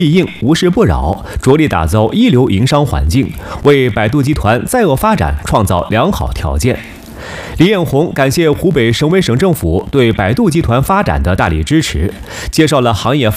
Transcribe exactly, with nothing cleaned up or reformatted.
必应，无事不扰，着力打造一流营商环境，为百度集团在俄发展创造良好条件。李彦宏感谢湖北省委省政府对百度集团发展的大力支持，介绍了行业